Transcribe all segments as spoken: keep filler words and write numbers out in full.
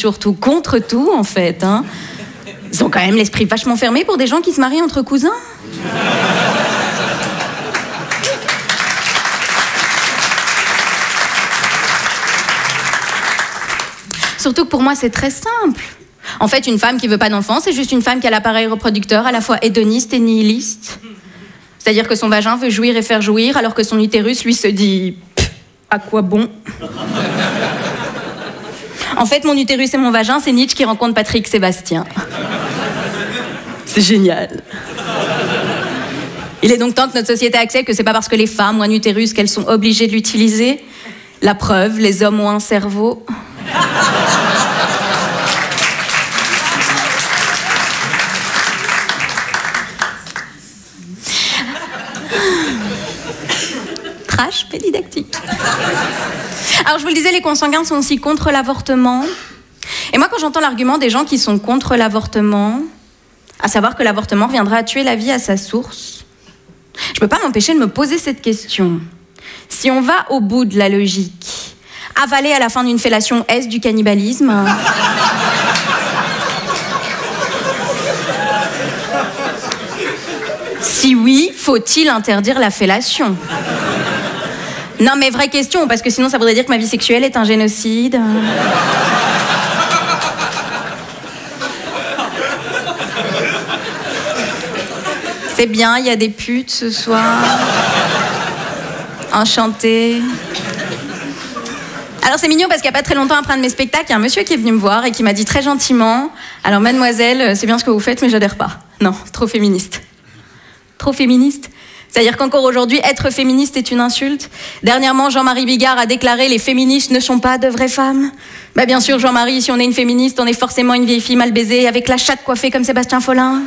surtout contre tout, en fait. Hein. Ils ont quand même l'esprit vachement fermé pour des gens qui se marient entre cousins. Surtout que pour moi, c'est très simple. En fait, une femme qui veut pas d'enfant, c'est juste une femme qui a l'appareil reproducteur à la fois hédoniste et nihiliste. C'est-à-dire que son vagin veut jouir et faire jouir, alors que son utérus, lui, se dit « à quoi bon ?» En fait, mon utérus et mon vagin, c'est Nietzsche qui rencontre Patrick Sébastien. C'est génial. Il est donc temps que notre société accepte que c'est pas parce que les femmes ont un utérus qu'elles sont obligées de l'utiliser. La preuve, les hommes ont un cerveau. Trash pédidactique. Alors je vous le disais, les consanguins sont aussi contre l'avortement. Et moi, quand j'entends l'argument des gens qui sont contre l'avortement, à savoir que l'avortement viendra à tuer la vie à sa source, je peux pas m'empêcher de me poser cette question. Si on va au bout de la logique, avaler à la fin d'une fellation, est-ce du cannibalisme ? Si oui, faut-il interdire la fellation ? Non mais vraie question, parce que sinon ça voudrait dire que ma vie sexuelle est un génocide. C'est bien, il y a des putes ce soir. Enchantée. Alors c'est mignon parce qu'il n'y a pas très longtemps après un de mes spectacles, il y a un monsieur qui est venu me voir et qui m'a dit très gentiment « Alors mademoiselle, c'est bien ce que vous faites mais j'adhère pas. Non, trop féministe. » Trop féministe ? C'est-à-dire qu'encore aujourd'hui, être féministe est une insulte. Dernièrement, Jean-Marie Bigard a déclaré « Les féministes ne sont pas de vraies femmes ». Bah bien sûr, Jean-Marie, si on est une féministe, on est forcément une vieille fille mal baisée avec la chatte coiffée comme Sébastien Follin.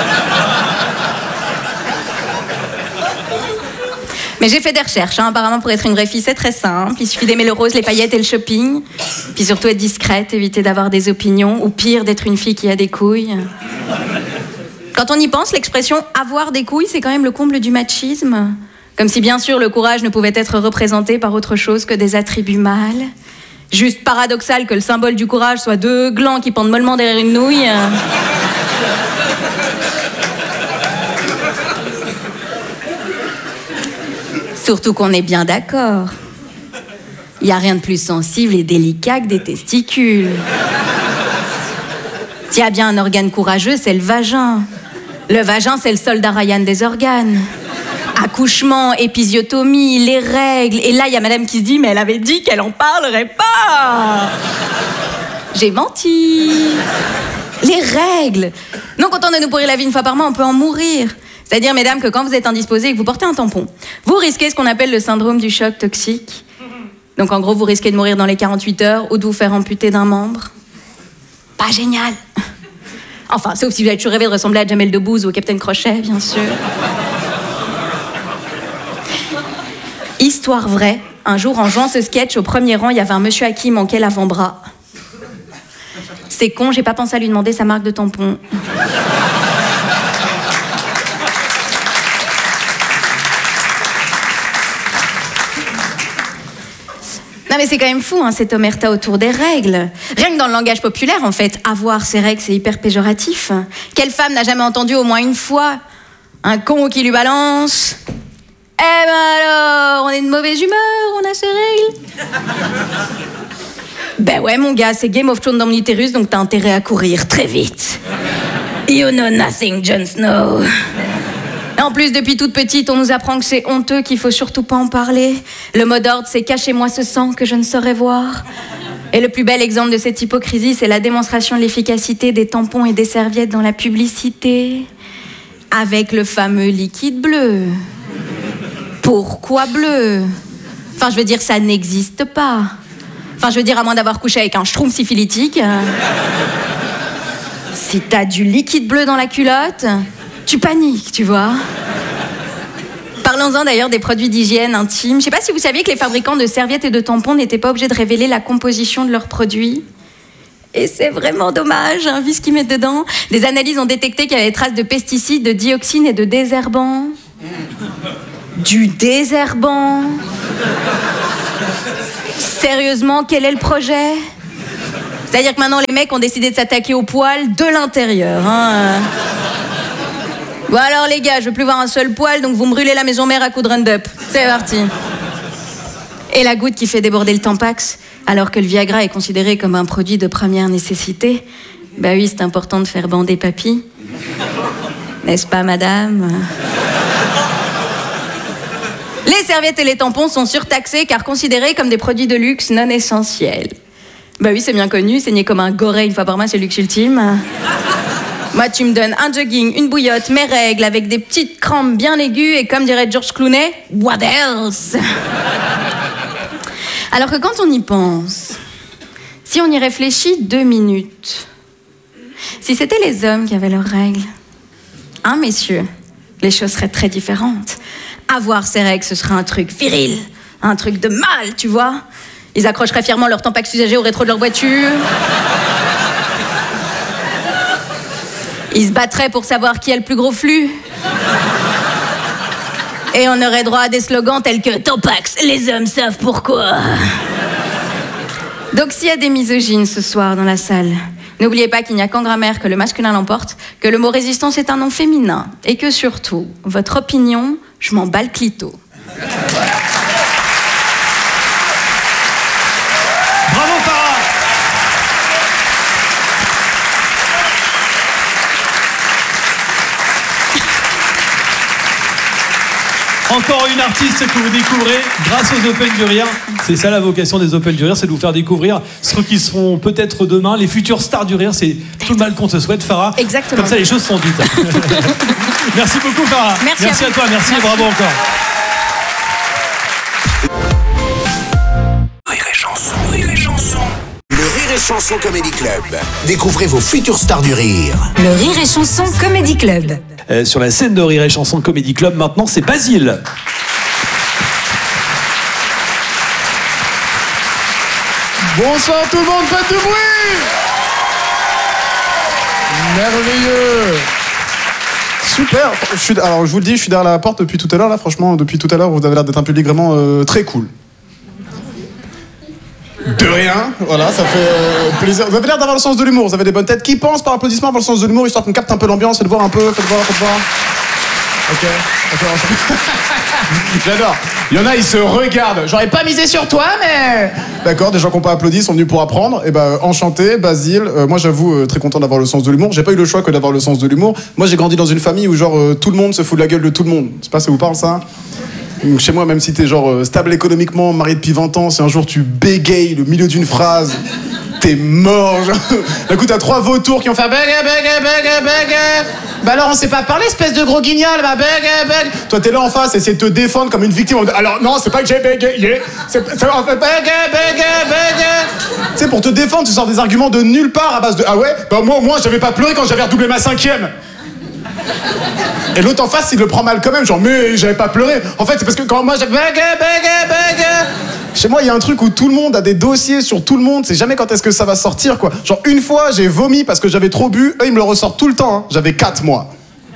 Mais j'ai fait des recherches, hein. Apparemment pour être une vraie fille c'est très simple, il suffit d'aimer le rose, les paillettes et le shopping, puis surtout être discrète, éviter d'avoir des opinions, ou pire d'être une fille qui a des couilles. Quand on y pense, l'expression « avoir des couilles » c'est quand même le comble du machisme, comme si bien sûr le courage ne pouvait être représenté par autre chose que des attributs mâles. Juste paradoxal que le symbole du courage soit deux glands qui pendent mollement derrière une nouille. Surtout qu'on est bien d'accord. Il n'y a rien de plus sensible et délicat que des testicules. S'il y a bien un organe courageux, c'est le vagin. Le vagin, c'est le soldat Ryan des organes. Accouchement, épisiotomie, les règles. Et là, il y a madame qui se dit, mais elle avait dit qu'elle en parlerait pas. J'ai menti. Les règles. Non content de nous pourrir la vie une fois par mois, on peut en mourir. C'est-à-dire, mesdames, que quand vous êtes indisposées et que vous portez un tampon, vous risquez ce qu'on appelle le syndrome du choc toxique. Donc, en gros, vous risquez de mourir dans les quarante-huit heures ou de vous faire amputer d'un membre. Pas génial. Enfin, sauf si vous avez toujours rêvé de ressembler à Jamel Debbouze ou au Capitaine Crochet, bien sûr. Histoire vraie, un jour, en jouant ce sketch, au premier rang, il y avait un monsieur à qui il manquait l'avant-bras. C'est con, j'ai pas pensé à lui demander sa marque de tampon. Non mais c'est quand même fou, hein, cette omerta autour des règles. Rien que dans le langage populaire, en fait, avoir ses règles, c'est hyper péjoratif. Quelle femme n'a jamais entendu au moins une fois un con qui lui balance « Eh ben alors, on est de mauvaise humeur, on a ses règles ?» Ben ouais mon gars, c'est Game of Thrones dans mon utérus, donc t'as intérêt à courir très vite. You know nothing, Jon Snow. En plus, depuis toute petite, on nous apprend que c'est honteux, qu'il faut surtout pas en parler. Le mot d'ordre, c'est « cachez-moi ce sang que je ne saurais voir ». Et le plus bel exemple de cette hypocrisie, c'est la démonstration de l'efficacité des tampons et des serviettes dans la publicité. Avec le fameux liquide bleu. Pourquoi bleu ? Enfin, je veux dire, ça n'existe pas. Enfin, je veux dire, à moins d'avoir couché avec un schtroumpf syphilitique. Euh... Si t'as du liquide bleu dans la culotte... Tu paniques, tu vois. Parlons-en d'ailleurs des produits d'hygiène intime. Je sais pas si vous saviez que les fabricants de serviettes et de tampons n'étaient pas obligés de révéler la composition de leurs produits. Et c'est vraiment dommage, hein, vu ce qu'ils mettent dedans. Des analyses ont détecté qu'il y avait des traces de pesticides, de dioxines et de désherbants. Du désherbant. Sérieusement, quel est le projet ? C'est-à-dire que maintenant, les mecs ont décidé de s'attaquer au poil de l'intérieur. Hein. Bon alors les gars, je veux plus voir un seul poil, donc vous me brûlez la maison mère à coups de Roundup. C'est parti. Et la goutte qui fait déborder le Tampax, alors que le Viagra est considéré comme un produit de première nécessité. Bah oui, c'est important de faire bander papy. N'est-ce pas, madame? Les serviettes et les tampons sont surtaxés car considérés comme des produits de luxe non essentiels. Bah oui, c'est bien connu, saigner comme un goré une fois par mois, c'est le luxe ultime. Moi, tu me donnes un jogging, une bouillotte, mes règles, avec des petites crampes bien aiguës, et comme dirait George Clooney, what else? Alors que quand on y pense, si on y réfléchit deux minutes, si c'était les hommes qui avaient leurs règles, hein, messieurs, les choses seraient très différentes. Avoir ses règles, ce serait un truc viril, un truc de mal, tu vois. Ils accrocheraient fièrement leur Tampax usagé au rétro de leur voiture. Ils se battraient pour savoir qui a le plus gros flux. Et on aurait droit à des slogans tels que « Tampax, les hommes savent pourquoi ». Donc s'il y a des misogynes ce soir dans la salle, n'oubliez pas qu'il n'y a qu'en grammaire que le masculin l'emporte, que le mot résistance est un nom féminin, et que surtout, votre opinion, je m'en bats le clito. Bravo Farah. Encore une artiste que vous découvrez grâce aux Open du Rire. C'est ça la vocation des Open du Rire, c'est de vous faire découvrir ceux qui seront peut-être demain les futurs stars du rire. C'est tout le mal qu'on te souhaite, Farah. Exactement. Comme ça, les choses sont dites. Merci beaucoup, Farah. Merci, merci à, à, à toi, merci, merci et bravo encore. Rire et chanson, rire et chanson. Le Rire et Chanson Comedy Club. Découvrez vos futurs stars du rire. Le Rire et Chanson Comedy Club. Euh, sur la scène de Rire et Chanson Comedy Club, maintenant, c'est Basile. Bonsoir tout le monde, faites du bruit! Merveilleux! Super! Je suis, alors je vous le dis, je suis derrière la porte depuis tout à l'heure, là, franchement, depuis tout à l'heure, vous avez l'air d'être un public vraiment euh, très cool. De rien, voilà, ça fait euh, plaisir. Vous avez l'air d'avoir le sens de l'humour, vous avez des bonnes têtes. Qui pensent par applaudissement avoir le sens de l'humour, histoire qu'on capte un peu l'ambiance, faites voir un peu, faites voir, faites voir. Ok, ok. J'adore. Il y en a, ils se regardent. J'aurais pas misé sur toi, mais... D'accord, des gens qui n'ont pas applaudi sont venus pour apprendre. Et ben, enchanté, Basile. Euh, moi, j'avoue, euh, très content d'avoir le sens de l'humour. J'ai pas eu le choix que d'avoir le sens de l'humour. Moi, j'ai grandi dans une famille où, genre, euh, tout le monde se fout de la gueule de tout le monde. Je sais pas si ça vous parle, ça. Donc, chez moi, même si t'es, genre, euh, stable économiquement, marié depuis vingt ans, si un jour tu bégayes le milieu d'une phrase, t'es mort. D'un coup, t'as trois vautours qui ont fait bégaye, bégaye, bégaye, bégaye. Bah alors, on sait pas parler, espèce de gros guignol, bah bégaye, bégaye. Toi, t'es là en face, essayer de te défendre comme une victime. Alors, non, c'est pas que j'ai bégayé. C'est, c'est en fait bégaye, bégaye, bégaye. Tu sais, pour te défendre, tu sors des arguments de nulle part à base de ah ouais, bah moi, au moins, j'avais pas pleuré quand j'avais redoublé ma cinquième. Et l'autre en face, il le prend mal quand même, genre, mais j'avais pas pleuré. En fait, c'est parce que quand moi, j'ai bégaye, bégaye, bégaye. Chez moi, il y a un truc où tout le monde a des dossiers sur tout le monde. C'est jamais quand est-ce que ça va sortir, quoi. Genre, une fois, j'ai vomi parce que j'avais trop bu. Eux, ils me le ressortent tout le temps. Hein. J'avais quatre mois.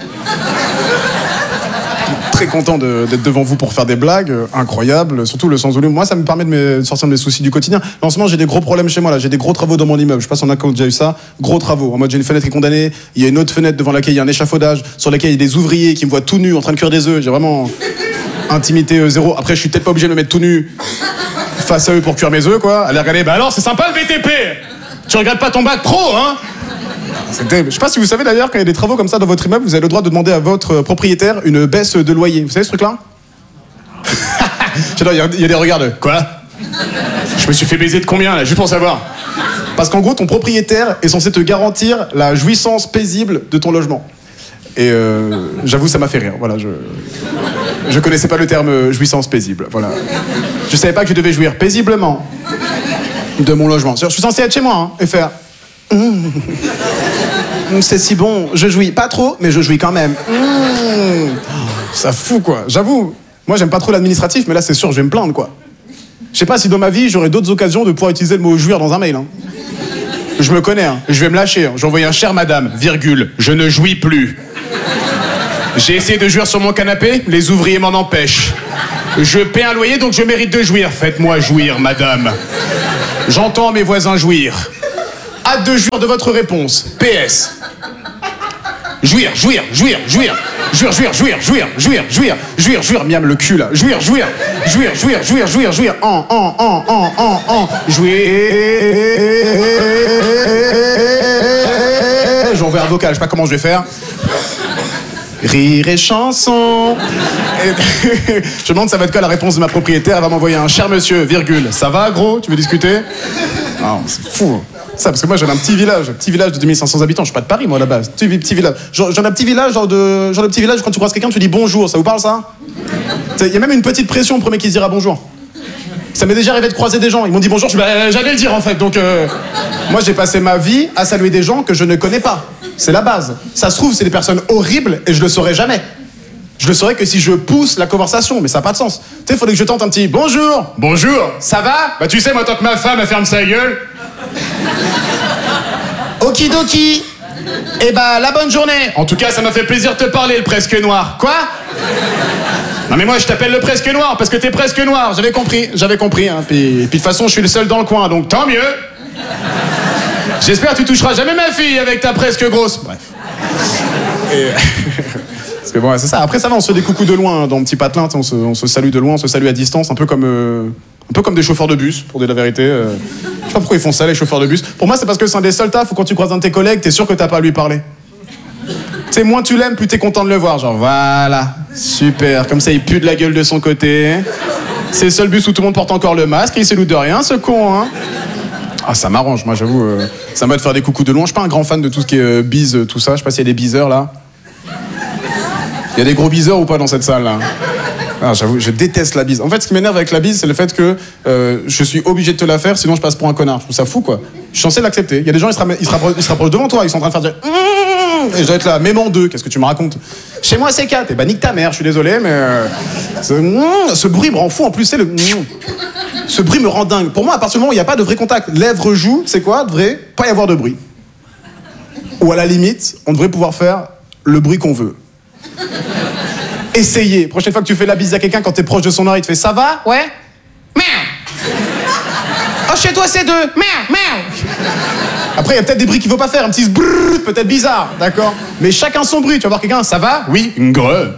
Très content de, d'être devant vous pour faire des blagues. Euh, incroyable. Surtout le sens de l'humour. Moi, ça me permet de, me, de sortir de mes soucis du quotidien. Là, en ce moment, j'ai des gros problèmes chez moi. Là, j'ai des gros travaux dans mon immeuble. Je sais pas si on a déjà eu ça. Gros travaux. En mode, j'ai une fenêtre qui est condamnée. Il y a une autre fenêtre devant laquelle il y a un échafaudage. Sur laquelle il y a des ouvriers qui me voient tout nu en train de cuire des œufs. J'ai vraiment intimité euh, zéro. Après, je suis peut-être pas obligé de me mettre tout nu face à eux pour cuire mes œufs, quoi. Allez regarder, bah alors c'est sympa le B T P. Tu regrettes pas ton bac pro, hein. C'est terrible. Je sais pas si vous savez d'ailleurs, quand il y a des travaux comme ça dans votre immeuble, vous avez le droit de demander à votre propriétaire une baisse de loyer. Vous savez ce truc-là? J'adore, il y, y a des regards de quoi? Je me suis fait baiser de combien là, juste pour savoir. Parce qu'en gros, ton propriétaire est censé te garantir la jouissance paisible de ton logement. Et euh, j'avoue, ça m'a fait rire. Voilà, je je connaissais pas le terme jouissance paisible. Voilà. Je savais pas que je devais jouir paisiblement de mon logement. Je suis censé être chez moi hein, et faire. Mmh. C'est si bon, je jouis pas trop, mais je jouis quand même. Mmh. Ça fout quoi. J'avoue, moi j'aime pas trop l'administratif, mais là c'est sûr, je vais me plaindre quoi. Je sais pas si dans ma vie j'aurai d'autres occasions de pouvoir utiliser le mot jouir dans un mail. Hein. Je me connais, hein. Je vais me lâcher. Hein. J'ai envoyé un cher madame, virgule, je ne jouis plus. J'ai essayé de jouir sur mon canapé, les ouvriers m'en empêchent. Je paie un loyer, donc je mérite de jouir. Faites-moi jouir, madame. J'entends mes voisins jouir. Hâte de jouir de votre réponse. P S. Jouir, jouir, jouir, jouir. Jouir, jouir, jouir, jouir, jouir, jouir, jouir, jouir, miam le cul là. Jouir, jouir, jouir, jouir, jouir, jouir, jouir. En, en, en, en, en, en. Jouir. J'envoie un vocal, je sais pas comment je vais faire. Rire et chanson. Et je me demande ça va être quoi la réponse de ma propriétaire. Elle va m'envoyer un cher monsieur, virgule. Ça va gros, tu veux discuter? Non, c'est fou. Ça, parce que moi, j'ai un petit village, un petit village de deux mille cinq cents habitants. Je suis pas de Paris, moi, à la base. Petit, petit village. Genre, genre un petit village, genre de, genre de petit village, quand tu croises quelqu'un, tu dis bonjour. Ça vous parle, ça? Il y a même une petite pression au premier qui se dira bonjour. Ça m'est déjà arrivé de croiser des gens. Ils m'ont dit bonjour, je dis, bah, j'allais le dire, en fait. Donc, euh, moi, j'ai passé ma vie à saluer des gens que je ne connais pas. C'est la base. Ça se trouve, c'est des personnes horribles et je le saurais jamais. Je le saurais que si je pousse la conversation, mais ça n'a pas de sens. Tu sais, il faudrait que je tente un petit bonjour. Bonjour. Ça va? Bah, tu sais, moi, tant que ma femme, elle ferme sa gueule. Okidoki. Eh bah, la bonne journée. En tout cas, ça m'a fait plaisir de te parler, le presque noir. Quoi? Non mais moi, je t'appelle le presque noir parce que t'es presque noir. J'avais compris, j'avais compris. Hein. Puis, puis de toute façon, je suis le seul dans le coin, donc tant mieux. J'espère que tu toucheras jamais ma fille avec ta presque grosse. Bref. Et... Parce que bon, c'est ça. Après, ça va, on se fait des coucous de loin hein, dans Petit Patelin. On se, on se salue de loin, on se salue à distance, un peu comme... Euh... Un peu comme des chauffeurs de bus, pour dire la vérité. Euh... Je sais pas pourquoi ils font ça, les chauffeurs de bus. Pour moi, c'est parce que c'est un des seuls tafs où quand tu croises un de tes collègues, t'es sûr que t'as pas à lui parler. Tu sais, moins tu l'aimes, plus t'es content de le voir. Genre, voilà, super. Comme ça, il pue de la gueule de son côté. C'est le seul bus où tout le monde porte encore le masque et il s'éloute de rien, ce con, hein. Ah, ça m'arrange, moi, j'avoue. Euh... Ça m'a de faire des coucous de loin. Je suis pas un grand fan de tout ce qui est euh, bise, tout ça. Je sais pas s'il y a des biseurs, là. Il y a des gros biseurs ou pas dans cette salle, là? Ah, j'avoue, je déteste la bise. En fait, ce qui m'énerve avec la bise, c'est le fait que euh, je suis obligé de te la faire, sinon je passe pour un connard. Je trouve ça fou, quoi. Je suis censé l'accepter. Il y a des gens, ils se, ram- ils se, rapprochent, ils se rapprochent devant toi, ils sont en train de faire dire mmh, et je dois être là, même en deux. Qu'est-ce que tu me racontes? Chez moi, c'est quatre. Et bah, nique ta mère. Je suis désolé, mais euh, ce, mmh, ce bruit me rend fou. En plus, c'est le. Mmh, ce bruit me rend dingue. Pour moi, à partir du moment où il n'y a pas de vrai contact, lèvres, joues, c'est quoi? Devrait pas y avoir de bruit. Ou à la limite, on devrait pouvoir faire le bruit qu'on veut. Essayez. Prochaine fois que tu fais la bise à quelqu'un, quand t'es proche de son oreille, il te fait ça va? Ouais? Merde. Oh, chez toi, c'est deux. Merde, merde. Après, il y a peut-être des bruits qu'il faut pas faire. Un petit brrr, peut-être bizarre, d'accord? Mais chacun son bruit. Tu vas voir quelqu'un, ça va? Oui. Greu.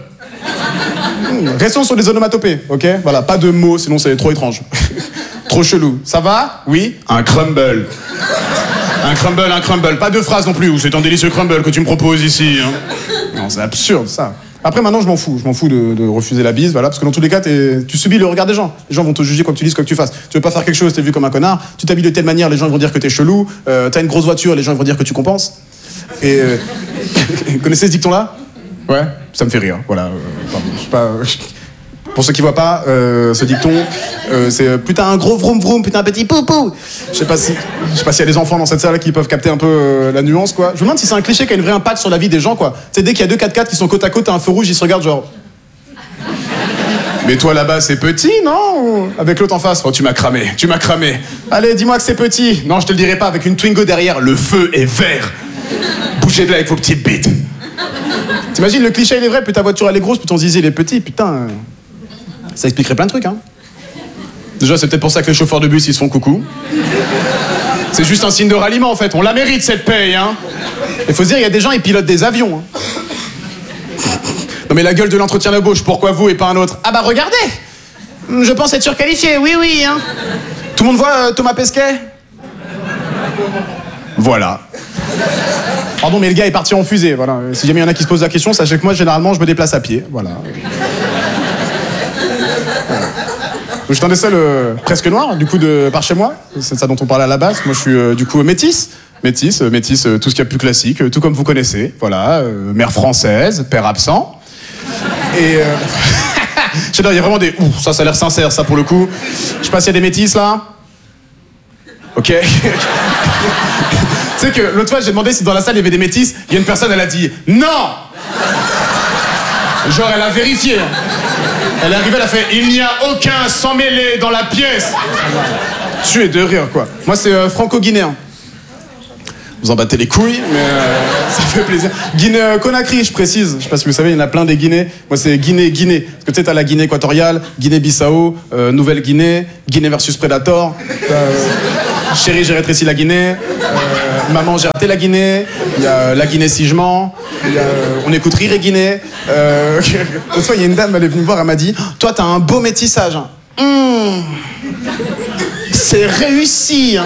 Restons sur les onomatopées, ok? Voilà, pas de mots, sinon c'est trop étrange. Trop chelou. Ça va? Oui. Un crumble. Un crumble, un crumble. Pas de phrase non plus. C'est un délicieux crumble que tu me proposes ici. Hein. Non, c'est absurde, ça. Après, maintenant, je m'en fous. Je m'en fous de, de refuser la bise, voilà, parce que dans tous les cas, t'es, tu subis le regard des gens. Les gens vont te juger quoi que tu dises, quoi que tu fasses. Tu veux pas faire quelque chose, t'es vu comme un connard. Tu t'habilles de telle manière, les gens vont dire que t'es chelou. Euh, t'as une grosse voiture, les gens vont dire que tu compenses. Et euh, vous connaissez ce dicton-là? Ouais, ça me fait rire. Voilà. Euh, pardon, je sais pas. Euh, Pour ceux qui voient pas, euh, ce dicton, euh, c'est euh, putain un gros vroom vroom, putain un petit poupou. Je sais pas si, je sais pas s'il y a des enfants dans cette salle qui peuvent capter un peu euh, la nuance, quoi. Je me demande si c'est un cliché qui a une vraie impact sur la vie des gens, quoi. Tu sais, dès qu'il y a deux quatre-quatre qui sont côte à côte à un feu rouge, ils se regardent genre. Mais toi là-bas c'est petit, non? Avec l'autre en face, oh tu m'as cramé, tu m'as cramé. Allez, dis-moi que c'est petit. Non, je te le dirai pas. Avec une Twingo derrière, le feu est vert. Bougez de là avec vos petites bites. T'imagines le cliché il est vrai, plus ta voiture elle est grosse, plus ton zizi il est petit, putain. Ça expliquerait plein de trucs, hein. Déjà, c'est peut-être pour ça que les chauffeurs de bus, ils se font coucou. C'est juste un signe de ralliement, en fait. On la mérite, cette paye, hein. Il faut se dire, il y a des gens, ils pilotent des avions, hein. Non, mais la gueule de l'entretien d'embauche, pourquoi vous et pas un autre? Ah bah, regardez. Je pense être surqualifié, oui, oui, hein. Tout le monde voit euh, Thomas Pesquet? Voilà. Pardon, mais le gars est parti en fusée, voilà. Si jamais il y en a qui se posent la question, sachez que moi, généralement, je me déplace à pied, voilà. Je suis un des seuls euh, presque noirs, du coup, de, par chez moi. C'est ça dont on parlait à la base. Moi, je suis euh, du coup métisse. Métisse, euh, métisse, euh, tout ce qu'il y a de plus classique, euh, tout comme vous connaissez. Voilà, euh, mère française, père absent. Et... Euh... je sais pas, il y a vraiment des... Ouh, ça, ça a l'air sincère, ça, pour le coup. Je sais pas s'il y a des métisses, là. Ok. Tu sais que l'autre fois, j'ai demandé si dans la salle, il y avait des métisses. Il y a une personne, elle a dit « Non !» Genre, elle a vérifié. Elle est arrivée, elle a fait « Il n'y a aucun sans mêlé dans la pièce !» Tu es de rire, quoi. Moi, c'est euh, franco-guinéen. Vous en battez les couilles, mais euh, ça fait plaisir. Guinée-Conakry, je précise. Je sais pas si vous savez, il y en a plein des Guinées. Moi, c'est Guinée-Guinée. Parce que tu sais, t'as la Guinée équatoriale, Guinée-Bissau, euh, Nouvelle-Guinée, Guinée versus Predator. Euh, Chérie, j'ai rétréci la Guinée. Euh, Maman, j'ai raté la Guinée. Il y a euh, La Guinée si je mens. Il y a euh, On écoute Rire et Guinée. Euh, L'autre fois, il y a une dame, elle est venue me voir, elle m'a dit « Toi, t'as un beau métissage. Hein. Mmh. C'est réussi. Hein. »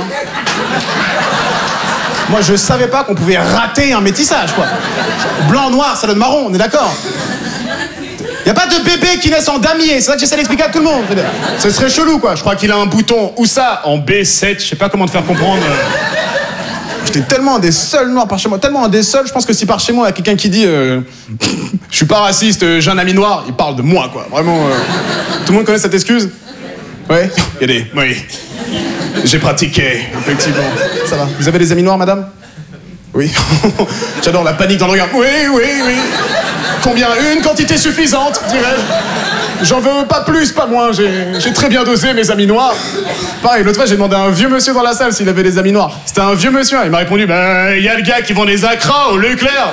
Moi, je savais pas qu'on pouvait rater un métissage, quoi. Blanc, noir, ça donne marron, on est d'accord. Y a pas de bébé qui naissent en damier, c'est ça que j'essaie d'expliquer à tout le monde. Ce serait chelou, quoi. Je crois qu'il a un bouton, où ça? En B sept, je sais pas comment te faire comprendre. J'étais tellement un des seuls noirs par chez moi, tellement un des seuls, je pense que si par chez moi, il y a quelqu'un qui dit euh, je suis pas raciste, j'ai un ami noir, il parle de moi, quoi. Vraiment, euh... tout le monde connaît cette excuse? Ouais. Il y a des... Oui. J'ai pratiqué, effectivement. Ça va. Vous avez des amis noirs, madame? Oui. J'adore la panique dans le regard. Oui, oui, oui. Combien? Une quantité suffisante, dirais-je. J'en veux pas plus, pas moins. J'ai très bien dosé mes amis noirs. Pareil, l'autre fois, j'ai demandé à un vieux monsieur dans la salle s'il avait des amis noirs. C'était un vieux monsieur. Il m'a répondu, ben, il y a le gars qui vend des acras au Leclerc.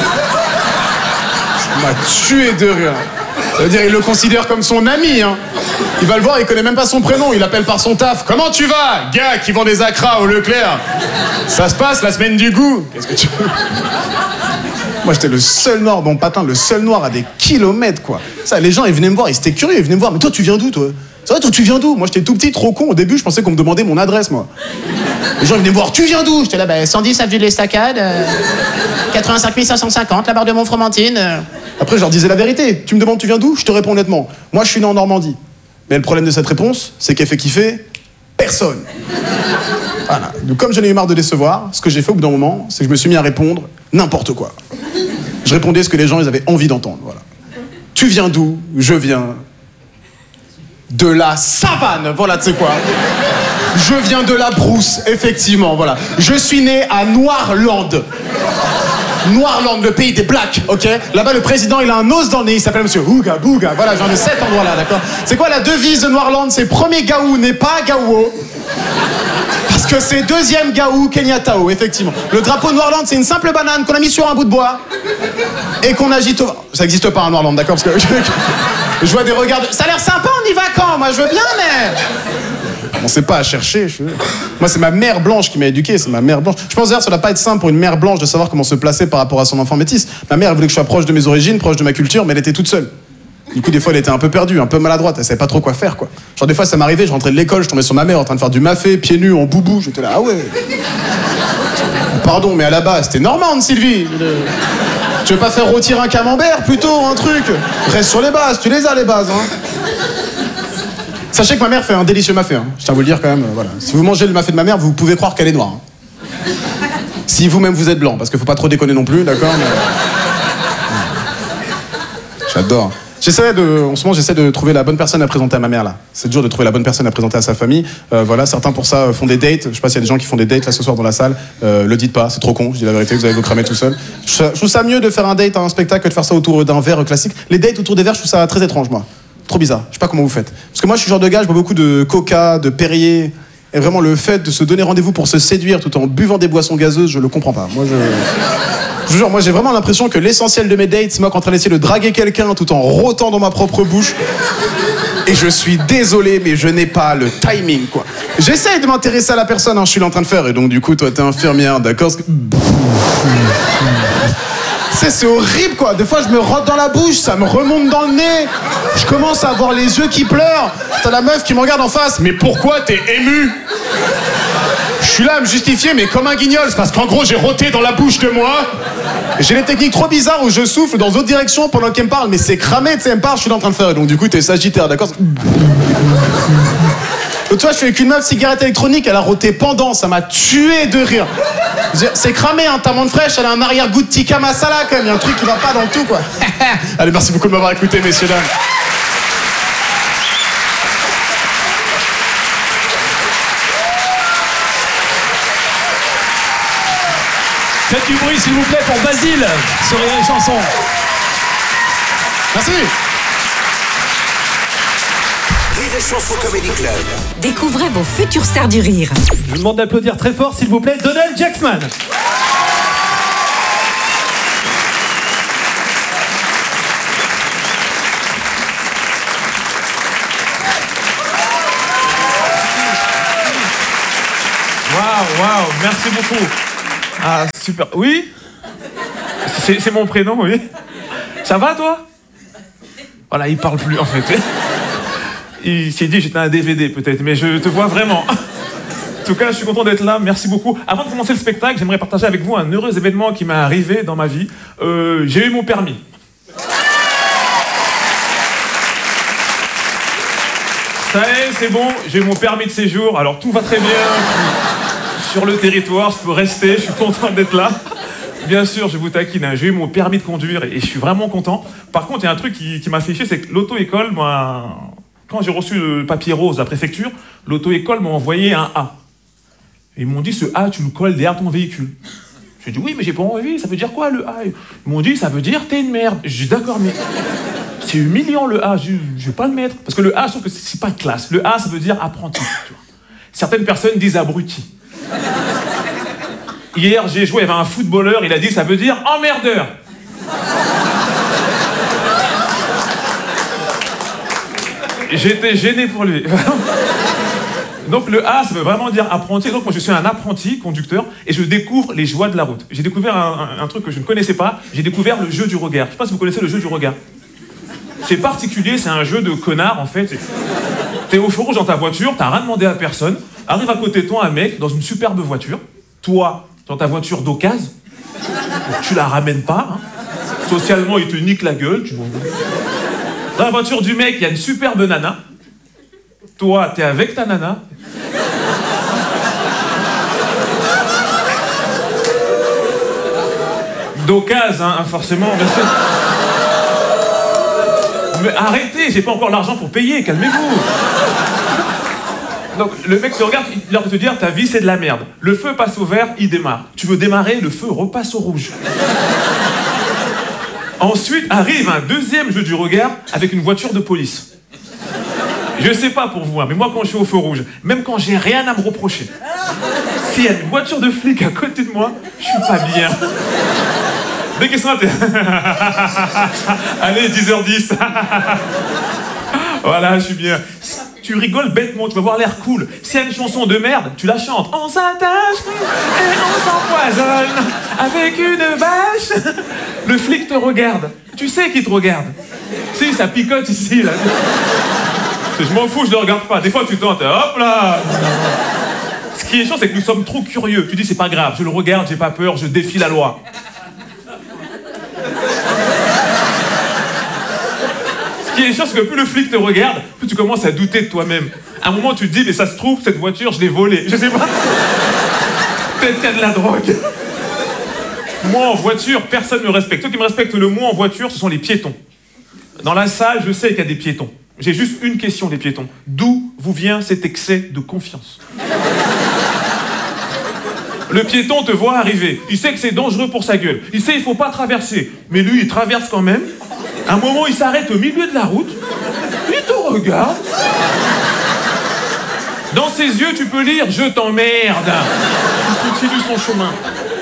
Ça m'a tué de rire. Ça veut dire, il le considère comme son ami, hein. Il va le voir, il connaît même pas son prénom, il l'appelle par son taf. Comment tu vas, gars qui vend des acras au Leclerc? Ça se passe la semaine du goût. Qu'est-ce que tu veux? Moi, j'étais le seul noir, bon patin, le seul noir à des kilomètres, quoi. Ça, les gens, ils venaient me voir, ils étaient curieux, ils venaient me voir. Mais toi, tu viens d'où, toi? C'est vrai, toi, tu viens d'où? Moi, j'étais tout petit, trop con. Au début, je pensais qu'on me demandait mon adresse, moi. Les gens, ils venaient me voir, tu viens d'où? J'étais là, bah, cent dix avenue de l'Estacade, euh, quatre-vingt-cinq mille cinq cent cinquante, la barre de Montfromentine. Euh. Après, je leur disais la vérité. Tu me demandes, tu viens d'où? Je te réponds honnêtement. Moi, je suis né en Normandie. Mais le problème de cette réponse, c'est qu'elle fait kiffer personne. Voilà. Donc, comme j'en ai eu marre de décevoir, ce que j'ai fait au bout d'un moment, c'est que je me suis mis à répondre n'importe quoi. Je répondais ce que les gens ils avaient envie d'entendre. Voilà. Tu viens d'où? Je viens de la savane. Voilà, tu sais quoi. Je viens de la brousse, effectivement. Voilà. Je suis né à Noirland. Noirland, le pays des blacks, ok? Là-bas, le président, il a un os dans le nez, il s'appelle Monsieur Ouga Bouga. Voilà, j'en ai cet endroit-là, d'accord? C'est quoi la devise de Noirland? C'est premier Gaou n'est pas Gaouo. Parce que c'est deuxième Gaou Kenyatao, effectivement. Le drapeau de Noirland, c'est une simple banane qu'on a mis sur un bout de bois et qu'on agite au... Ça n'existe pas, un Noirland, d'accord? Parce que je... je vois des regards de... Ça a l'air sympa, on y va quand? Moi, je veux bien, mais... On sait pas à chercher. Je... Moi, c'est ma mère blanche qui m'a éduqué. C'est ma mère blanche. Je pense d'ailleurs que ça doit pas être simple pour une mère blanche de savoir comment se placer par rapport à son enfant métis. Ma mère, elle voulait que je sois proche de mes origines, proche de ma culture, mais elle était toute seule. Du coup, des fois, elle était un peu perdue, un peu maladroite. Elle savait pas trop quoi faire, quoi. Genre, des fois, ça m'arrivait, je rentrais de l'école, je tombais sur ma mère en train de faire du mafé, pieds nus, en boubou. J'étais là, ah ouais. Pardon, mais à la base, t'es normande, Sylvie. Tu veux pas faire rôtir un camembert, plutôt, un truc? Reste sur les bases, tu les as, les bases, hein. Sachez que ma mère fait un délicieux mafé, hein. Je tiens à vous le dire quand même, euh, voilà. Si vous mangez le mafé de ma mère, vous pouvez croire qu'elle est noire. Hein. Si vous-même vous êtes blanc, parce qu'il faut pas trop déconner non plus, d'accord mais... J'adore. J'essaie de, en ce moment, j'essaie de trouver la bonne personne à présenter à ma mère, là. C'est dur de trouver la bonne personne à présenter à sa famille. Euh, voilà, certains pour ça font des dates. Je sais pas s'il y a des gens qui font des dates là ce soir dans la salle. Euh, le dites pas, c'est trop con, je dis la vérité, vous allez vous cramer tout seul. Je, je trouve ça mieux de faire un date à un spectacle que de faire ça autour d'un verre classique. Les dates autour des verres, je trouve ça très étrange, moi. Trop bizarre. Je sais pas comment vous faites. Parce que moi, je suis le genre de gars, je bois beaucoup de coca, de Perrier. Et vraiment, le fait de se donner rendez-vous pour se séduire tout en buvant des boissons gazeuses, je le comprends pas. Moi, je... Je vous jure, moi j'ai vraiment l'impression que l'essentiel de mes dates, c'est moi en train d'essayer de draguer quelqu'un tout en rôtant dans ma propre bouche. Et je suis désolé, mais je n'ai pas le timing, quoi. J'essaye de m'intéresser à la personne, hein, je suis là en train de faire, et donc du coup, toi t'es infirmière, d'accord? C'est, c'est horrible, quoi. Des fois, je me rote dans la bouche, ça me remonte dans le nez. Je commence à avoir les yeux qui pleurent. T'as la meuf qui me regarde en face. Mais pourquoi t'es ému? Je suis là à me justifier, mais comme un guignol. C'est parce qu'en gros, j'ai roté dans la bouche de moi. J'ai des techniques trop bizarres où je souffle dans d'autres directions pendant qu'elle me parle. Mais c'est cramé, tu sais, elle me parle, je suis là en train de faire. Et donc, du coup, t'es sagittaire, d'accord? L'autre fois, je suis avec une meuf cigarette électronique, elle a roté pendant, ça m'a tué de rire. C'est cramé, hein, ta menthe fraîche, elle a un arrière-goût de tikka masala quand même, il y a un truc qui va pas dans le tout, quoi. Allez, merci beaucoup de m'avoir écouté, messieurs, dames. Faites du bruit, s'il vous plaît, pour Basile sur les chansons. Merci. Rire et Chanson Comedy Club. Découvrez vos futures stars du rire. Je vous demande d'applaudir très fort, s'il vous plaît, Donald Jacksman. Waouh, waouh, merci beaucoup. Ah, super. Oui? C'est, c'est mon prénom, oui. Ça va, toi? Voilà, il parle plus, en fait. Il s'est dit que j'étais un D V D, peut-être, mais je te vois vraiment. En tout cas, je suis content d'être là, merci beaucoup. Avant de commencer le spectacle, j'aimerais partager avec vous un heureux événement qui m'est arrivé dans ma vie. Euh, j'ai eu mon permis. Ça y est, c'est bon, j'ai eu mon permis de séjour, alors tout va très bien. Sur le territoire, je peux rester, je suis content d'être là. Bien sûr, je vous taquine, hein. J'ai eu mon permis de conduire et je suis vraiment content. Par contre, il y a un truc qui, qui m'a fait chier, c'est que l'auto-école, moi, quand j'ai reçu le papier rose de la préfecture, l'auto-école m'a envoyé un A. Et ils m'ont dit, ce A, tu le colles derrière ton véhicule. J'ai dit, oui, mais j'ai pas envie, ça veut dire quoi le A? Ils m'ont dit, ça veut dire t'es une merde. J'ai dit, d'accord, mais c'est humiliant le A, je, je vais pas le mettre. Parce que le A, je trouve que c'est pas classe. Le A, ça veut dire apprenti. Tu vois. Certaines personnes disent abruti. Hier, j'ai joué, il y avait un footballeur, il a dit, ça veut dire emmerdeur. J'étais gêné pour lui. Donc le A, ça veut vraiment dire apprenti. Donc moi, je suis un apprenti conducteur et je découvre les joies de la route. J'ai découvert un, un, un truc que je ne connaissais pas. J'ai découvert le jeu du regard. Je ne sais pas si vous connaissez le jeu du regard. C'est particulier, c'est un jeu de connard, en fait. T'es au feu rouge dans ta voiture, t'as rien demandé à personne. Arrive à côté de toi un mec dans une superbe voiture. Toi, dans ta voiture d'occasion. Tu la ramènes pas. Hein. Socialement, il te nique la gueule. Tu vois. Dans la voiture du mec, il y a une superbe nana. Toi, t'es avec ta nana. D'occasion, hein, forcément, bien sûr. Mais arrêtez, j'ai pas encore l'argent pour payer, calmez-vous. Donc le mec te regarde, il a envie de te dire ta vie c'est de la merde. Le feu passe au vert, il démarre. Tu veux démarrer, le feu repasse au rouge. Ensuite arrive un deuxième jeu du regard avec une voiture de police. Je sais pas pour vous, hein, mais moi quand je suis au feu rouge, même quand j'ai rien à me reprocher, s'il y a une voiture de flic à côté de moi, je suis pas bien. Des questions à t'es... Allez, dix heures dix. Voilà, je suis bien. Tu rigoles bêtement, tu vas avoir l'air cool. S'il y a une chanson de merde, tu la chantes. On s'attache et on s'empoisonne avec une bâche. Le flic te regarde. Tu sais qu'il te regarde. Si, ça picote ici, là. Je m'en fous, je ne regarde pas. Des fois, tu tentes. Hop là. Ce qui est chiant, c'est que nous sommes trop curieux. Tu dis, c'est pas grave, je le regarde, j'ai pas peur, je défie la loi. Ce qui est chiant, c'est que plus le flic te regarde, plus tu commences à douter de toi-même. À un moment, tu te dis, mais ça se trouve, cette voiture, je l'ai volée. Je sais pas. Peut-être qu'il y a de la drogue. Moi, en voiture, personne ne me respecte. Ceux qui me respectent le moins en voiture, ce sont les piétons. Dans la salle, je sais qu'il y a des piétons. J'ai juste une question des piétons. D'où vous vient cet excès de confiance? Le piéton te voit arriver. Il sait que c'est dangereux pour sa gueule. Il sait qu'il ne faut pas traverser. Mais lui, il traverse quand même. À un moment, il s'arrête au milieu de la route. Il te regarde. Dans ses yeux, tu peux lire « Je t'emmerde ». Il continue son chemin.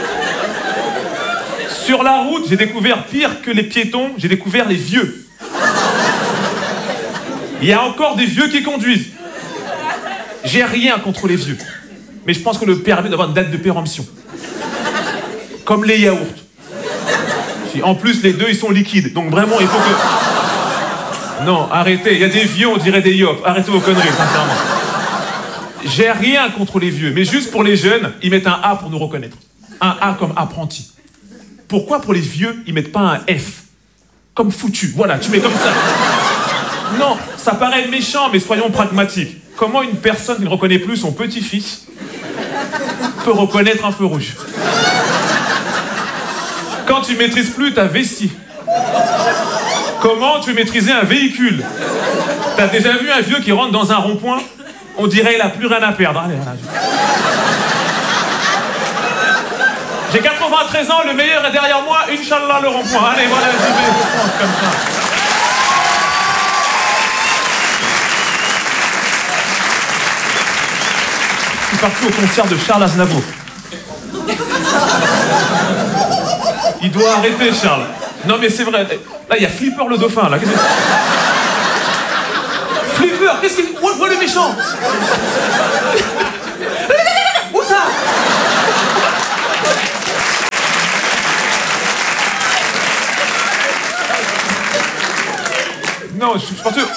Sur la route, j'ai découvert pire que les piétons, j'ai découvert les vieux. Il y a encore des vieux qui conduisent. J'ai rien contre les vieux. Mais je pense que le permis doit avoir une date de péremption. Comme les yaourts. En plus, les deux, ils sont liquides. Donc vraiment, il faut que... Non, arrêtez. Il y a des vieux, on dirait des yop. Arrêtez vos conneries, sincèrement. J'ai rien contre les vieux. Mais juste pour les jeunes, ils mettent un A pour nous reconnaître. Un A comme apprenti. Pourquoi pour les vieux, ils mettent pas un F? Comme foutu. Voilà, tu mets comme ça. Non, ça paraît méchant, mais soyons pragmatiques. Comment une personne qui ne reconnaît plus son petit-fils peut reconnaître un feu rouge? Quand tu maîtrises plus ta vessie, comment tu veux maîtriser un véhicule? T'as déjà vu un vieux qui rentre dans un rond-point? On dirait qu'il a plus rien à perdre. Allez, voilà. J'ai quatre-vingt-treize ans, le meilleur est derrière moi, Inch'Allah le rond-point. Allez, voilà, j'y vais, je pense comme ça. Je suis parti au concert de Charles Aznavour. Il doit arrêter, Charles. Non, mais c'est vrai. Là, il y a Flipper le dauphin, là. Qu'est-ce que... Flipper, qu'est-ce qu'il... Où, où est le méchant? Où ça? non, je suis pas sûr.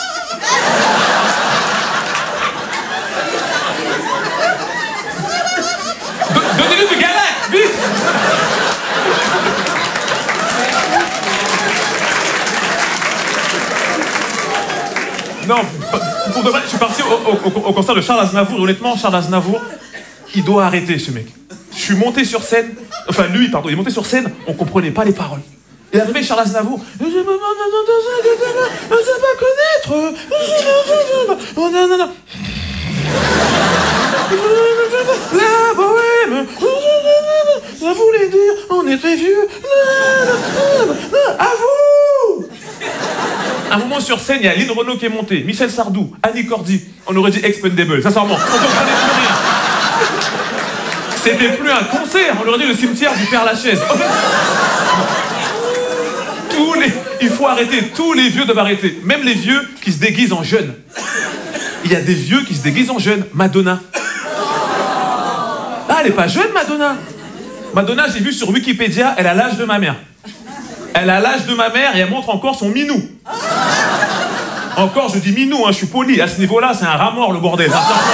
Donnez-lui du Galac, vite. Non, pour de vrai, je suis parti au, au, au concert de Charles Aznavour, et honnêtement, Charles Aznavour, il doit arrêter, ce mec. Je suis monté sur scène, enfin lui, pardon, il est monté sur scène, on comprenait pas les paroles. Il est arrivé Charles Aznavour, je ne sais pas connaître, oh non, non, non. La bohème, ça voulait dire, on est très vieux, à vous. À un moment sur scène, il y a Lynn Renaud qui est montée, Michel Sardou, Annie Cordy, on aurait dit Expendable, sincèrement, on comprenait plus rien. C'était plus un concert, on aurait dit le cimetière du Père Lachaise. Tous les... Il faut arrêter, tous les vieux doivent arrêter, même les vieux qui se déguisent en jeunes. Il y a des vieux qui se déguisent en jeunes. Madonna. Ah, elle est pas jeune, Madonna. Madonna, j'ai vu sur Wikipédia, elle a l'âge de ma mère. Elle a l'âge de ma mère et elle montre encore son minou. Encore, je dis minou, hein, je suis poli. À ce niveau-là, c'est un rat mort, le bordel.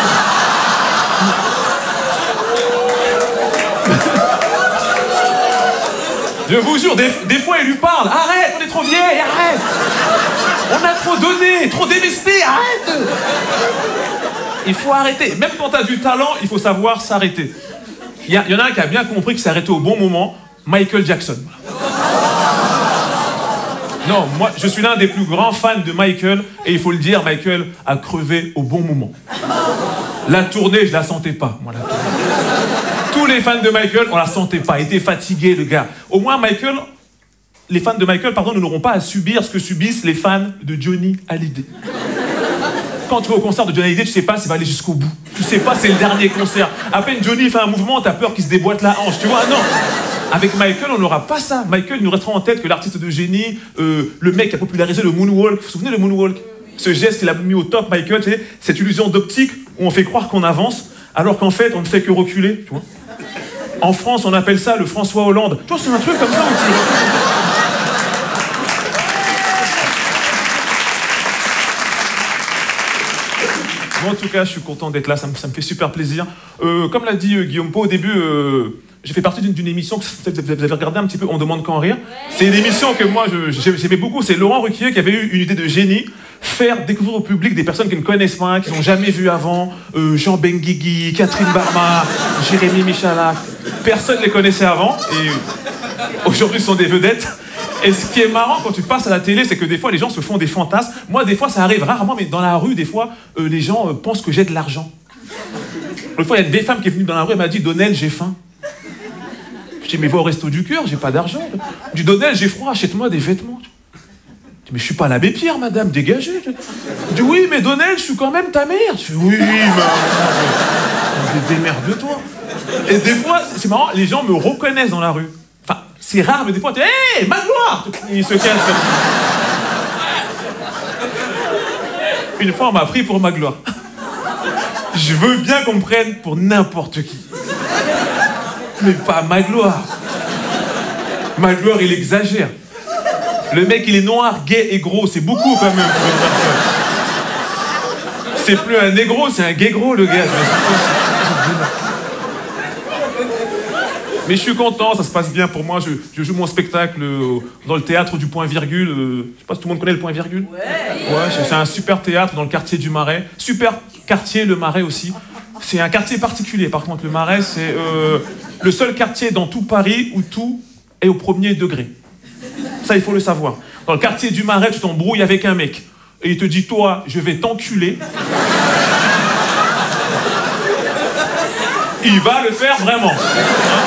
Je vous jure, des, des fois, il lui parle. Arrête, on est trop vieille, arrête. On a trop donné, trop dévesté, arrête. Il faut arrêter. Même quand t'as du talent, il faut savoir s'arrêter. Il y, y en a un qui a bien compris qu'il s'est arrêté au bon moment. Michael Jackson. Non, moi, je suis l'un des plus grands fans de Michael. Et il faut le dire, Michael a crevé au bon moment. La tournée, je la sentais pas, moi, la tournée. Tous les fans de Michael, on la sentait pas. Il était fatigué, le gars. Au moins, Michael... Les fans de Michael, pardon, ne n'auront pas à subir ce que subissent les fans de Johnny Hallyday. Quand tu vas au concert de Johnny Hallyday, tu sais pas s'il va aller jusqu'au bout. Tu sais pas, c'est le dernier concert. À peine Johnny fait un mouvement, t'as peur qu'il se déboîte la hanche, tu vois, non. Avec Michael, on n'aura pas ça. Michael nous restera en tête que l'artiste de génie, euh, le mec qui a popularisé le moonwalk. Vous vous souvenez le moonwalk? Ce geste qu'il a mis au top, Michael, tu sais, cette illusion d'optique où on fait croire qu'on avance, alors qu'en fait, on ne fait que reculer, tu vois. En France, on appelle ça le François Hollande. Tu vois, c'est un truc comme ça où tu... Moi, en tout cas, je suis content d'être là, ça me, ça me fait super plaisir. Euh, comme l'a dit euh, Guillaume Pau au début, euh, j'ai fait partie d'une émission que vous avez regardé un petit peu, On demande qu'en rire. C'est une émission que moi, j'aimais beaucoup. C'est Laurent Ruquier qui avait eu une idée de génie, faire découvrir au public des personnes qui ne connaissent pas, qui n'ont jamais vu avant. Euh, Jean Benguigui, Catherine Barma, Jérémy Michalak. Personne ne les connaissait avant et aujourd'hui, ce sont des vedettes. Et ce qui est marrant quand tu passes à la télé, c'est que des fois, les gens se font des fantasmes. Moi, des fois, ça arrive rarement, mais dans la rue, des fois, euh, les gens euh, pensent que j'ai de l'argent. Une fois, il y a une vieille femme qui est venue dans la rue, elle m'a dit « Donnel, j'ai faim ». Je dis « Mais va au resto du cœur, j'ai pas d'argent ». Je dis « Donnel, j'ai froid, achète-moi des vêtements ». Je dis « Mais je suis pas l'abbé Pierre, madame, dégagez ». Je dis « Oui, mais Donnel, je suis quand même ta mère ». Je dis « Oui, mais... démerde-toi ». Et des fois, c'est marrant, les gens me reconnaissent dans la rue. Enfin, c'est rare, mais des fois, tu dis « Hé, hey, Magloire !» Il se cache comme ça. Une fois, on m'a pris pour Magloire. Je veux bien qu'on me prenne pour n'importe qui. Mais pas Magloire. Magloire, il exagère. Le mec, il est noir, gay et gros. C'est beaucoup, quand même, pour une personne. C'est plus un négro, c'est un gay gros, le gars. Mais je suis content, ça se passe bien pour moi. Je, je joue mon spectacle euh, dans le théâtre du Point-Virgule. Euh, je sais pas si tout le monde connaît le Point-Virgule. Ouais, ouais, c'est un super théâtre dans le quartier du Marais. Super quartier, le Marais aussi. C'est un quartier particulier, par contre. Le Marais, c'est euh, le seul quartier dans tout Paris où tout est au premier degré. Ça, il faut le savoir. Dans le quartier du Marais, tu t'embrouilles avec un mec. Et il te dit, toi, je vais t'enculer. Il va le faire vraiment. Hein?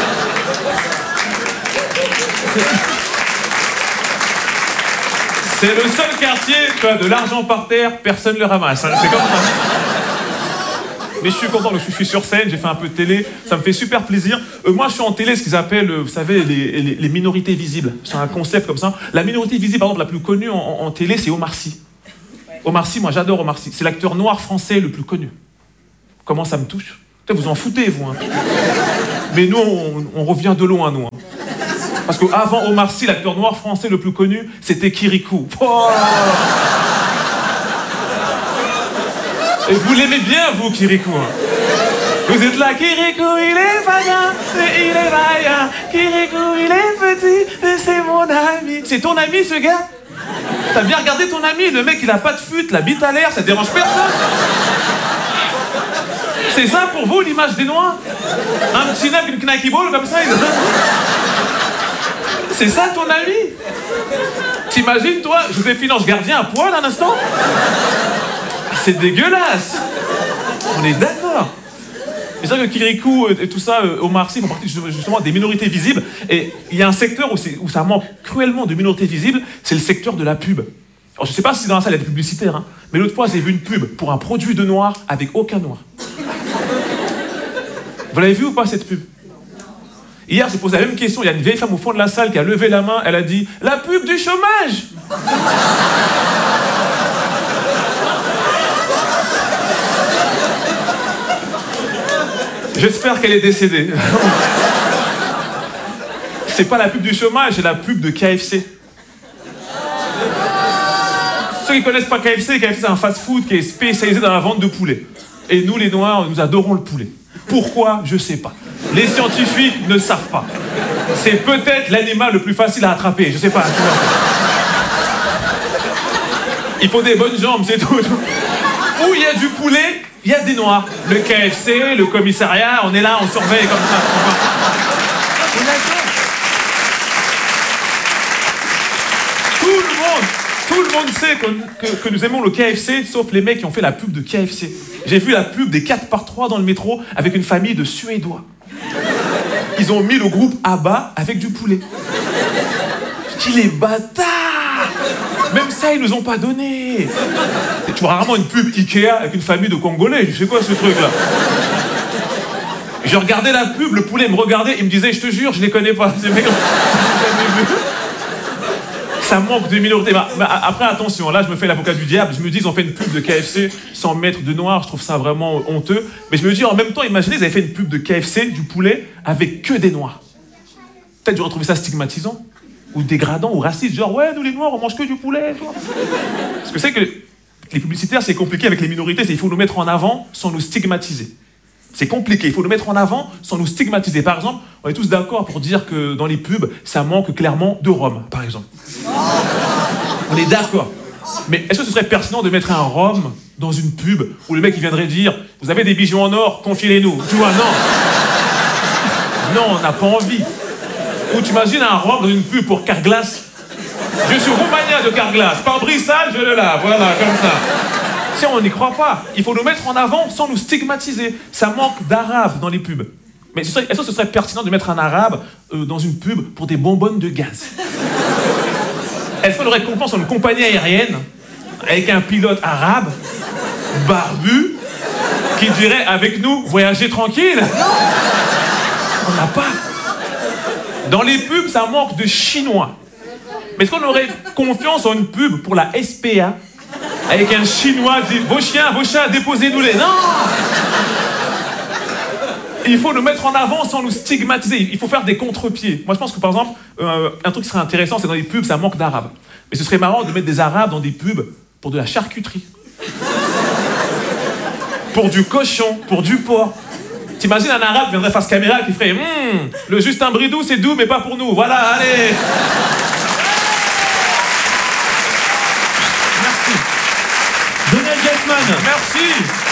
C'est le seul quartier, tu as de l'argent par terre, personne ne le ramasse. Hein, c'est comme ça. Mais je suis content, je suis sur scène, j'ai fait un peu de télé, ça me fait super plaisir. Euh, moi, je suis en télé, ce qu'ils appellent, vous savez, les, les, les minorités visibles. C'est un concept comme ça. La minorité visible, par exemple, la plus connue en, en télé, c'est Omar Sy. Omar Sy, moi, j'adore Omar Sy. C'est l'acteur noir français le plus connu. Comment ça me touche? Vous en foutez, vous. Hein. Mais nous, on, on revient de loin, nous. Hein. Parce qu'avant Omar Sy, l'acteur noir français le plus connu, c'était Kirikou. Oh Et vous l'aimez bien, vous, Kirikou. Vous êtes là, Kirikou, il est vaillant, il est vaillant. Kirikou, il est petit, c'est mon ami. C'est ton ami, ce gars? T'as bien regardé ton ami? Le mec, il a pas de fut, la bite à l'air, ça dérange personne. C'est ça pour vous, l'image des Noirs? Un petit nain, une knacky ball, comme ça, il... C'est ça, ton ami? T'imagines, toi, Joséphine Ange Gardien à poil, un instant? C'est dégueulasse. On est d'accord. C'est sûr que Kirikou et tout ça, Omar Sy font partie justement des minorités visibles. Et il y a un secteur où, où ça manque cruellement de minorités visibles, c'est le secteur de la pub. Alors je sais pas si dans la salle il y a des publicitaires, hein, mais l'autre fois j'ai vu une pub pour un produit de noir avec aucun noir. Vous l'avez vu ou pas cette pub? Hier j'ai posé la même question, il y a une vieille femme au fond de la salle qui a levé la main, elle a dit « La pub du chômage !» J'espère qu'elle est décédée. C'est pas la pub du chômage, c'est la pub de K F C. Ceux qui connaissent pas K F C, K F C c'est un fast-food qui est spécialisé dans la vente de poulet. Et nous les Noirs, nous adorons le poulet. Pourquoi? Je sais pas. Les scientifiques ne savent pas. C'est peut-être l'animal le plus facile à attraper, je sais pas. Il faut des bonnes jambes, c'est tout. Où il y a du poulet, il y a des Noirs. Le K F C, le commissariat, on est là, on surveille comme ça. On est d'accord. Tout le monde, tout le monde sait que, que, que nous aimons le K F C, sauf les mecs qui ont fait la pub de K F C. J'ai vu la pub des quatre par trois dans le métro avec une famille de Suédois. Ils ont mis le groupe ABBA avec du poulet. Je dis les bâtards! Même ça, ils nous ont pas donné. Tu vois rarement une pub Ikea avec une famille de Congolais. Je sais quoi ce truc-là? Je regardais la pub, le poulet me regardait, il me disait, je te jure, je les connais pas. Ces mecs, ça manque de minorité. Bah, bah, après, attention, là, je me fais l'avocat du diable. Je me dis, ils ont fait une pub de K F C sans mettre de noir. Je trouve ça vraiment honteux. Mais je me dis, en même temps, imaginez, ils avaient fait une pub de K F C, du poulet, avec que des noirs. Peut-être j'aurais trouvé ça stigmatisant. Ou dégradant, ou raciste, genre ouais, nous les noirs, on mange que du poulet, toi. Parce que c'est que les publicitaires, c'est compliqué avec les minorités, c'est il faut nous mettre en avant sans nous stigmatiser. C'est compliqué, il faut nous mettre en avant sans nous stigmatiser. Par exemple, on est tous d'accord pour dire que dans les pubs, ça manque clairement de rhum, par exemple. On est d'accord. Mais est-ce que ce serait pertinent de mettre un rhum dans une pub où le mec il viendrait dire « Vous avez des bijoux en or, confiez-les-nous » Tu vois, non. Non, on n'a pas envie. Ou tu imagines un rhum dans une pub pour Carglass. Je suis Roumania de Carglass. Par brissage, je le lave. Voilà, comme ça. Si on n'y croit pas, il faut nous mettre en avant sans nous stigmatiser. Ça manque d'arabe dans les pubs. Mais est-ce que ce serait pertinent de mettre un arabe euh, dans une pub pour des bonbonnes de gaz? Est-ce qu'on aurait confiance en une compagnie aérienne avec un pilote arabe, barbu, qui dirait avec nous, voyagez tranquille? On n'a pas. Dans les pubs, ça manque de chinois. Mais est-ce qu'on aurait confiance en une pub pour la S P A avec un chinois qui dit vos chiens, vos chats, déposez-nous-les? Non! Il faut nous mettre en avant sans nous stigmatiser. Il faut faire des contre-pieds. Moi, je pense que par exemple, euh, un truc qui serait intéressant, c'est dans les pubs, ça manque d'arabes. Mais ce serait marrant de mettre des arabes dans des pubs pour de la charcuterie. Pour du cochon, pour du porc. T'imagines un arabe qui viendrait face caméra qui ferait hum, le Justin Bridou c'est doux mais pas pour nous. Voilà, allez. Merci. Daniel Gettman. Merci.